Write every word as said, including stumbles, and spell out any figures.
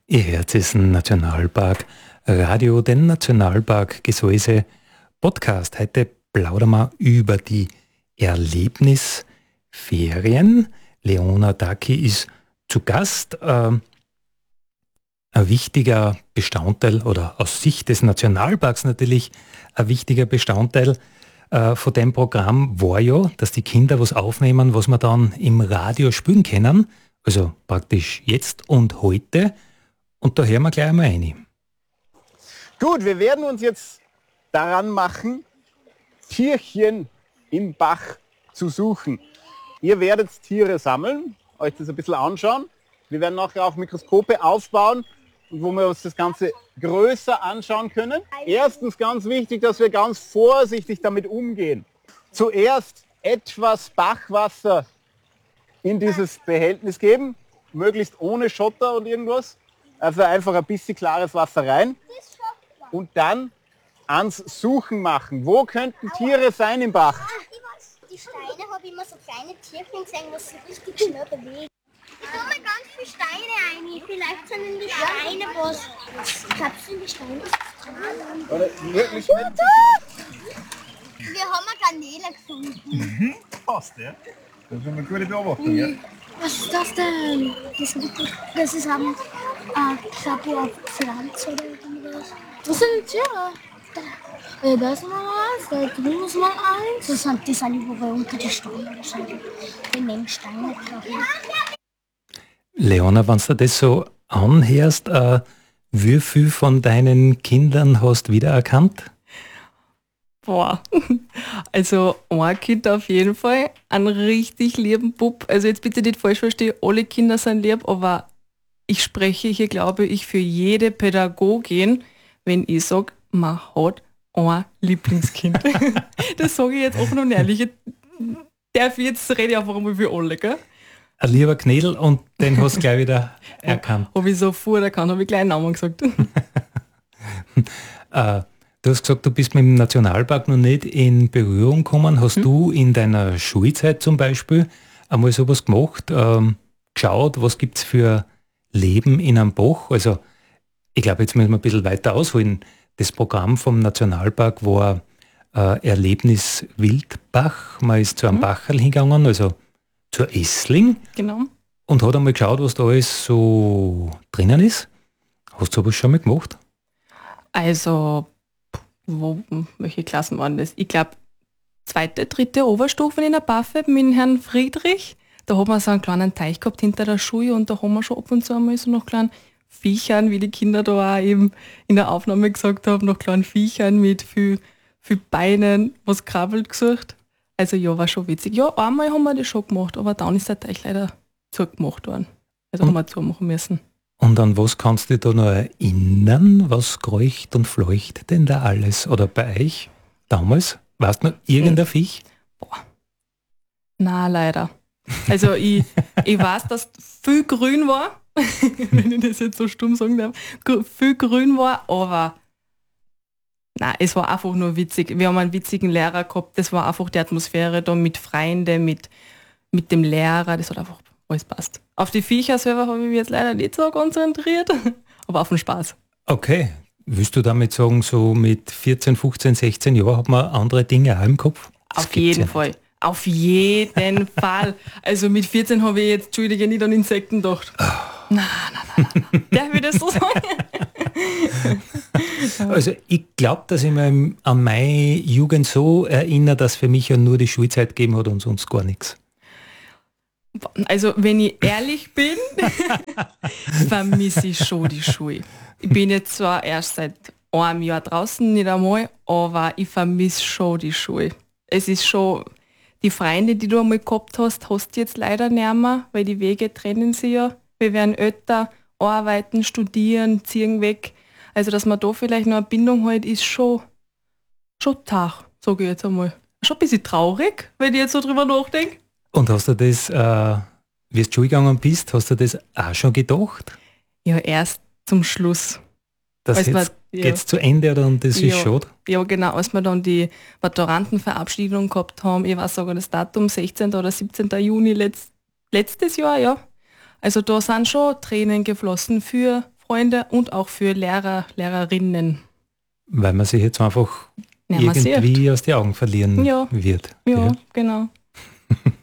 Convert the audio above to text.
Ihr hört es Nationalpark Radio, den Nationalpark Gesäuse Podcast. Heute plaudern wir über die Erlebnisferien. Leona Daki ist zu Gast. Äh, ein wichtiger Bestandteil oder aus Sicht des Nationalparks natürlich ein wichtiger Bestandteil äh, von dem Programm war ja, dass die Kinder was aufnehmen, was wir dann im Radio spielen können. Also praktisch jetzt und heute. Und da hören wir gleich einmal rein. Gut, wir werden uns jetzt daran machen, Tierchen im Bach zu suchen. Ihr werdet Tiere sammeln, euch das ein bisschen anschauen. Wir werden nachher auch Mikroskope aufbauen, wo wir uns das Ganze größer anschauen können. Erstens ganz wichtig, dass wir ganz vorsichtig damit umgehen. Zuerst etwas Bachwasser in dieses Behältnis geben, möglichst ohne Schotter und irgendwas. Also einfach ein bisschen klares Wasser rein und dann ans Suchen machen. Wo könnten Tiere sein im Bach? Die Steine habe ich immer so kleine Tierchen gesehen, was sich richtig schnell bewegen. Ich tue mir ganz viele Steine ein. Vielleicht sind in die Steine was. Glaubst du in die Steine? Oder wirklich? Wir haben eine Garnele gefunden. Mhm, passt, ja. Das ist eine gute Beobachtung, ja. Was ist das denn? Das ist, das ist ein, äh, ich glaube, eine Pflanze oder irgendwas. Was sind die Tiere? Da, äh, da ist mal eins, da drüben ist mal eins. Das sind, die sind überall unter die Steine. Das sind die, die nehmen Steine, glaube ich. Leona, wenn du das so anhörst, äh, wie viel von deinen Kindern hast du wiedererkannt? Boah, also ein Kind auf jeden Fall, einen richtig lieben Bub. Also jetzt bitte nicht falsch verstehen, alle Kinder sind lieb, aber ich spreche hier, glaube ich, für jede Pädagogin, wenn ich sage, man hat ein Lieblingskind. Das sage ich jetzt offen und ehrlich. Darf ich jetzt rede ich einfach einmal für alle, gell? Ein lieber Knädel und den hast du gleich wieder erkannt. Habe ich sofort erkannt, habe ich gleich einen Namen gesagt. äh, Du hast gesagt, du bist mit dem Nationalpark noch nicht in Berührung gekommen. Hast hm. du in deiner Schulzeit zum Beispiel einmal sowas gemacht, ähm, geschaut, was gibt es für Leben in einem Bach? Also ich glaube, jetzt müssen wir ein bisschen weiter ausholen. Das Programm vom Nationalpark war äh, Erlebnis Wildbach. Man ist zu einem hm. Bacherl hingegangen, also zur Essling. Genau. Und hat einmal geschaut, was da alles so drinnen ist. Hast du sowas schon mal gemacht? Also Wo, welche Klassen waren das? Ich glaube, zweite, dritte Oberstufe in der Baffe mit Herrn Friedrich. Da haben wir so einen kleinen Teich gehabt hinter der Schule und da haben wir schon ab und zu einmal so noch kleinen Viechern, wie die Kinder da auch eben in der Aufnahme gesagt haben, noch kleinen Viechern mit viel, viel Beinen, was krabbelt gesucht. Also ja, war schon witzig. Ja, einmal haben wir das schon gemacht, aber dann ist der Teich leider zugemacht worden. Also und haben wir zumachen müssen. Und an was kannst du dich da noch erinnern? Was kreucht und fleucht denn da alles? Oder bei euch damals? Warst du noch irgendein hm. Viech? Boah. Na, leider. Also ich, ich weiß, dass viel grün war, wenn ich das jetzt so stumm sagen darf. Viel grün war, aber nein, es war einfach nur witzig. Wir haben einen witzigen Lehrer gehabt, das war einfach die Atmosphäre da mit Freunden, mit, mit dem Lehrer, das hat einfach alles passt. Auf die Viecher selber habe ich mich jetzt leider nicht so konzentriert, aber auf den Spaß. Okay. Willst du damit sagen, so mit vierzehn, fünfzehn, sechzehn Jahren hat man andere Dinge auch im Kopf? Das auf jeden ja Fall. Auf jeden Fall. Also mit vierzehn habe ich jetzt, Entschuldige, nicht an Insekten gedacht. Oh. Nein, nein, nein, nein. Darf ich das so sagen? Also ich glaube, dass ich mich an meine Jugend so erinnere, dass für mich ja nur die Schulzeit gegeben hat und sonst gar nichts. Also wenn ich ehrlich bin, vermisse ich schon die Schule. Ich bin jetzt zwar erst seit einem Jahr draußen, nicht einmal, aber ich vermisse schon die Schule. Es ist schon, die Freunde, die du einmal gehabt hast, hast du jetzt leider nicht mehr, weil die Wege trennen sich ja. Wir werden älter, arbeiten, studieren, ziehen weg. Also dass man da vielleicht noch eine Bindung hat, ist schon, schon Tag, sage ich jetzt einmal. Schon ein bisschen traurig, wenn ich jetzt so drüber nachdenke. Und hast du das, äh, wie du Schule gegangen bist, hast du das auch schon gedacht? Ja, erst zum Schluss. Das jetzt ja. Geht's zu Ende oder und das ja. ist schade? Ja, genau, als wir dann die Maturantenverabschiedung gehabt haben, ich weiß sogar das Datum, sechzehnten oder siebzehnten Juni letzt, letztes Jahr, ja. Also da sind schon Tränen geflossen für Freunde und auch für Lehrer, Lehrerinnen. Weil man sich jetzt einfach Ja, man irgendwie sieht. aus den Augen verlieren Ja. wird. Ja, Ja. genau.